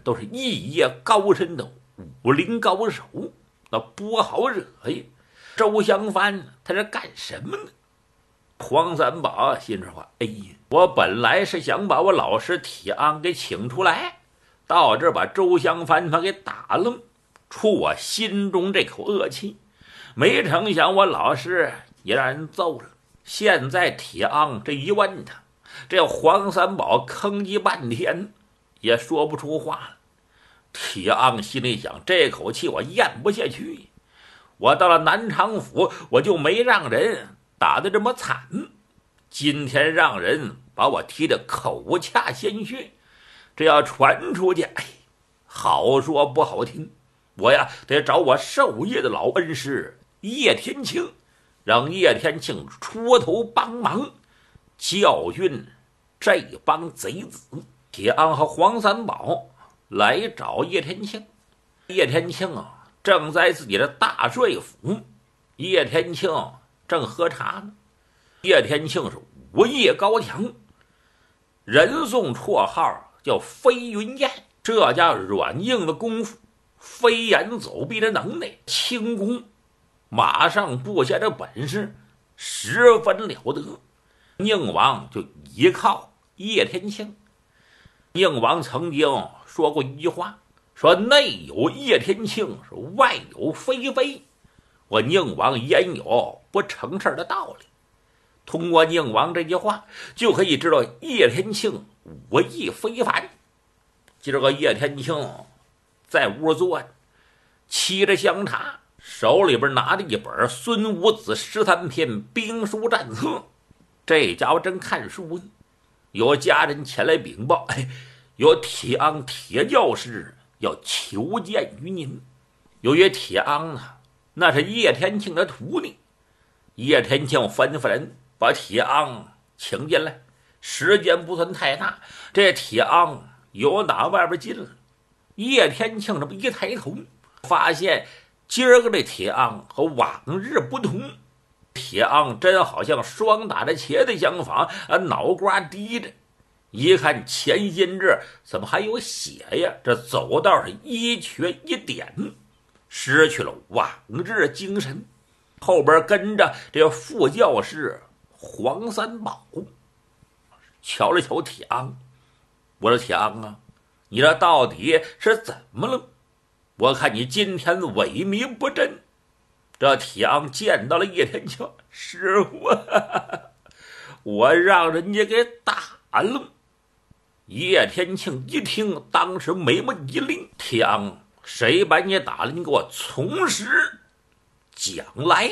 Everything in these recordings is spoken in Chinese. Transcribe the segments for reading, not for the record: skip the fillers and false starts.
都是一业高深的武林高手，那不好惹呀。周香帆他是干什么呢？黄三宝心说话，哎呀，我本来是想把我老师铁昂给请出来，到这把周香帆他给打了，出我心中这口恶气。没成想我老师也让人揍了。现在铁昂这一问他，这黄三宝吭叽半天也说不出话了。铁昂心里想，这口气我咽不下去，我到了南昌府我就没让人打得这么惨，今天让人把我踢得口恰鲜血，这要传出去，哎，好说不好听，我呀得找我授业的老恩师叶天庆，让叶天庆出头帮忙教训这帮贼子。铁昂和黄三宝来找叶天庆，叶天庆啊正在自己的大帅府，叶天庆正喝茶呢。叶天庆是武艺高强，人送绰号叫飞云燕，这家软硬的功夫，飞檐走壁的能耐，轻功马上布下的本事十分了得。宁王就依靠叶天庆。宁王曾经说过一句话，说内有叶天庆，是外有飞飞。我宁王焉有不成事的道理？通过宁王这句话，就可以知道叶天庆武艺非凡。今儿个叶天庆在屋坐着，沏着香茶，手里边拿着一本《孙武子13篇兵书战册》。这家伙正看书呢，有家人前来禀报，有铁昂铁教师要求见于您。由于铁昂啊，那是叶天庆的徒弟，叶天庆吩咐人把铁昂请进来，时间不算太大。这铁昂由打外边进了，叶天庆这么一抬头，发现今儿个这铁昂和往日不同。铁昂真好像霜打着茄子相仿，脑瓜低着，一看前心这怎么还有血呀？这走道是一瘸一点，失去了往日精神。后边跟着这副教士黄三宝，瞧了瞧铁昂，我说铁昂啊，你这到底是怎么了？我看你今天萎靡不振。这铁昂见到了叶天庆，师傅，我让人家给打了。叶天庆一听，当时眉毛一拧，铁昂，谁把你打了？你给我从实讲来。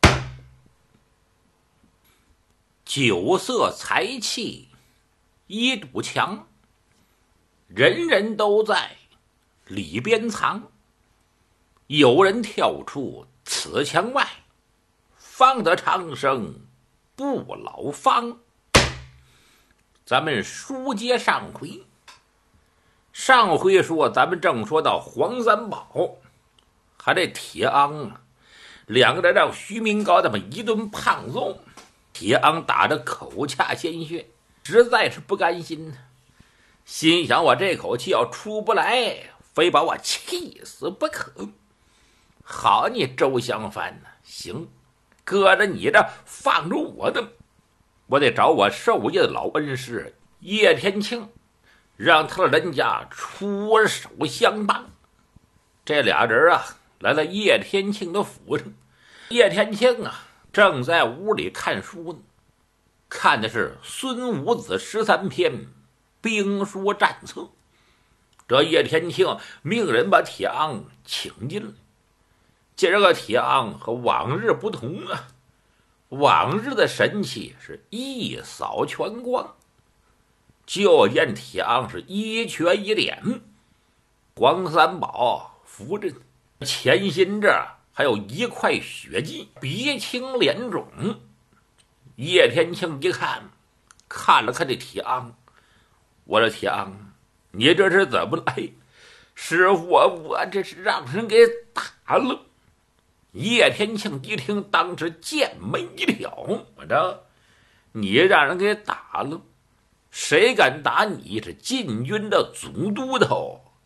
酒色财气一堵墙，人人都在里边藏。有人跳出此墙外，方得长生不老方。咱们书接上回，上回说咱们正说到黄三宝还这铁昂啊，两个人让徐明高这么一顿胖揍，铁昂打得口恰鲜血，实在是不甘心呢，心想我这口气要出不来，非把我气死不可。好你周香帆呢，行，搁着你这放着我的，我得找我授业的老恩师叶天庆，让他的人家出手相帮。这俩人啊来到叶天庆的府上，叶天庆啊正在屋里看书呢，看的是孙武子13篇兵书战册。这叶天庆命人把铁昂请进来。今儿个铁昂和往日不同啊，往日的神气是一扫全光，就见铁昂是一瘸一脸，黄三宝扶着，前心这还有一块血迹，鼻青脸肿。叶天庆一看，看了看这铁昂，我说铁昂，你这是怎么来？师傅，我这是让人给打了。叶天庆一听，当时剑眉一挑，我这你让人给打了，谁敢打你是禁军的总督头